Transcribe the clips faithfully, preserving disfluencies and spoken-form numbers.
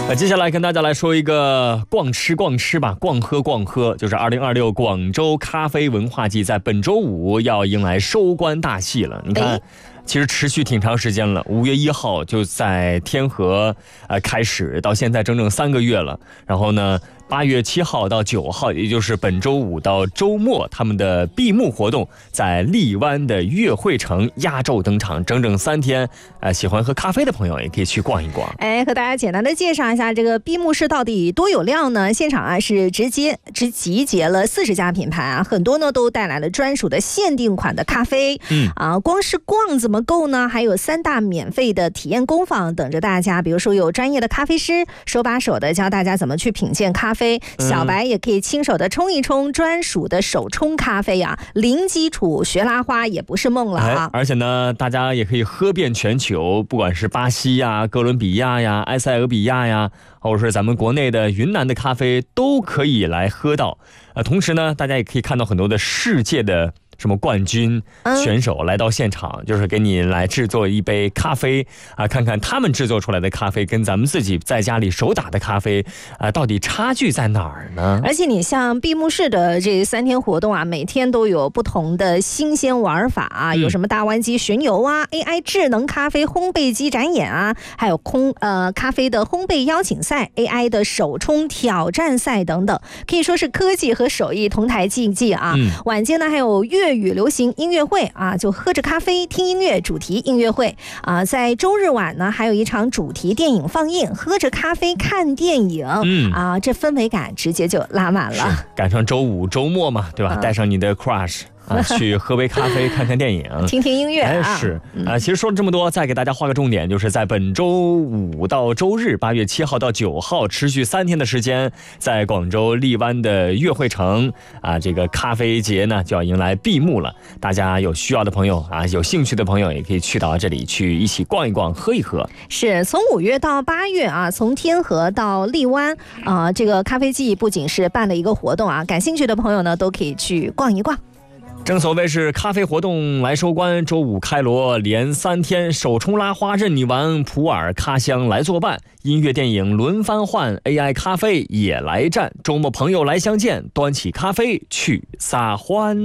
那接下来跟大家来说一个逛吃逛吃吧，逛喝逛喝，就是二零二六广州咖啡文化季在本周五要迎来收官大戏了。你看，其实持续挺长时间了，五月一号就在天河呃开始，到现在整整三个月了。然后呢，八月七号到九号，也就是本周五到周末，他们的闭幕活动在荔湾的悦汇城压轴登场，整整三天。呃，喜欢喝咖啡的朋友也可以去逛一逛。 哎，和大家简单的介绍一下这个闭幕式到底多有料呢？现场啊是直接只集结了四十家品牌啊，很多呢都带来了专属的限定款的咖啡。嗯啊，光是逛怎么够呢？还有三大免费的体验工坊等着大家，比如说有专业的咖啡师手把手的教大家怎么去品鉴咖啡。小白也可以亲手的冲一冲专属的手冲咖啡啊，零基础学拉花也不是梦了啊！ 哎、而且呢，大家也可以喝遍全球，不管是巴西呀、哥伦比亚呀、埃塞俄比亚呀，或者是咱们国内的云南的咖啡，都可以来喝到。呃，同时呢，大家也可以看到很多的世界的什么冠军选手来到现场，嗯、就是给你来制作一杯咖啡啊，看看他们制作出来的咖啡跟咱们自己在家里手打的咖啡啊，到底差距在哪儿呢？ 而且你像闭幕式的这三天活动啊，每天都有不同的新鲜玩法啊，嗯、有什么大湾机巡游啊 ，A I 智能咖啡烘焙机展演啊，还有空呃咖啡的烘焙邀请赛 ，A I 的手冲挑战赛等等，可以说是科技和手艺同台竞技啊。嗯、晚间呢还有粤语流行音乐会啊，就喝着咖啡听音乐主题音乐会啊，在周日晚呢还有一场主题电影放映，喝着咖啡看电影，嗯啊，这氛围感直接就拉满了。 赶上周五周末嘛，对吧？带上你的 crush。啊，去喝杯咖啡，看看电影， 听听音乐啊。 哎，是啊，其实说了这么多，再给大家画个重点，就是在本周五到周日，八月七号到九号，持续三天的时间，在广州荔湾的悦汇城啊，这个咖啡节呢就要迎来闭幕了。大家有需要的朋友啊，有兴趣的朋友也可以去到这里去一起逛一逛，喝一喝。 是从五月到八月啊，从天河到荔湾啊，这个咖啡季不仅是办了一个活动啊，感兴趣的朋友呢都可以去逛一逛。 正所谓是咖啡活动来收官，周五开锣连三天，手冲拉花任你玩，普洱咖香来作伴，音乐电影轮番换， A I 咖啡也来战，周末朋友来相见，端起咖啡去撒欢。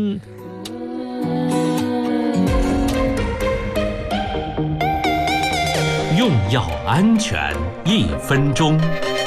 用药安全一分钟。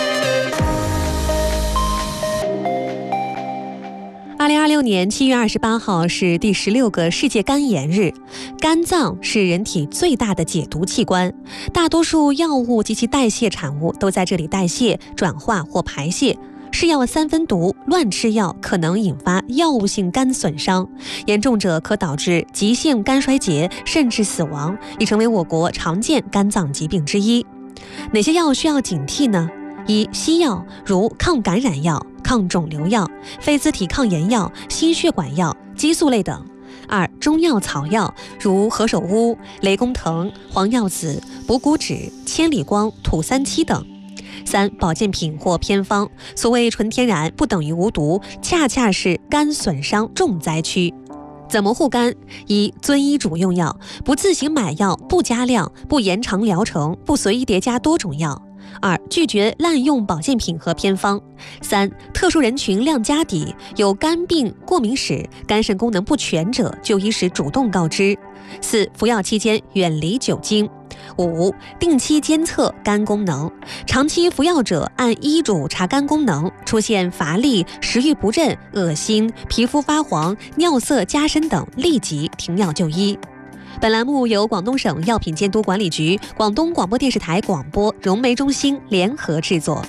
二零二六年七月二十八号是第十六个世界肝炎日。肝脏是人体最大的解毒器官，大多数药物及其代谢产物都在这里代谢、转化或排泄。是药三分毒，乱吃药可能引发药物性肝损伤，严重者可导致急性肝衰竭甚至死亡，已成为我国常见肝脏疾病之一。哪些药需要警惕呢？一、西药如抗感染药、抗肿瘤药、非甾体抗炎药、心血管药、激素类等。二、中药草药如何首乌、雷公藤、黄药子、补骨脂、千里光、土三七等。三、保健品或偏方，所谓纯天然不等于无毒，恰恰是肝损伤重灾区。怎么护肝？一、遵医嘱用药，不自行买药，不加量，不延长疗程，不随意叠加多种药。二、拒绝滥用保健品和偏方。三、特殊人群量家底，有肝病、过敏史、肝肾功能不全者，就医时主动告知。四、服药期间远离酒精。五、定期监测肝功能，长期服药者按医嘱查肝功能，出现乏力、食欲不振、恶心、皮肤发黄、尿色加深等，立即停药就医。本栏目由广东省药品监督管理局、广东广播电视台广播、融媒中心联合制作。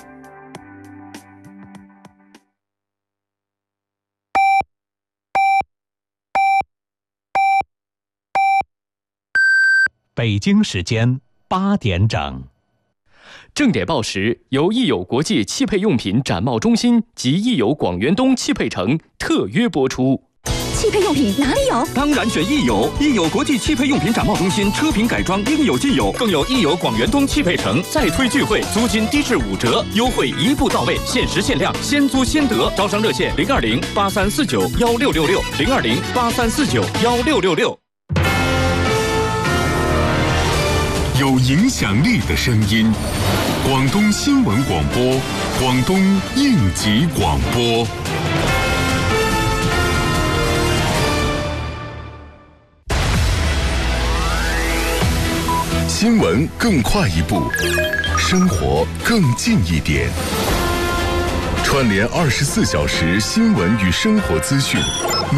北京时间八点整。 正点报时由益友国际汽配用品展贸中心及益友广元东汽配城特约播出。 汽配用品哪里有？ 当然选益友，益友国际汽配用品展贸中心，车品改装应有尽有，更有益友广元东汽配城再推聚会，租金低至五折，优惠一步到位，限时限量，先租先得。招商热线零二零八三四九幺六六六零二零八三四九幺六六六。 有影响力的声音。广东新闻广播，广东应急广播。新闻更快一步，生活更近一点。串联二十四小时新闻与生活资讯。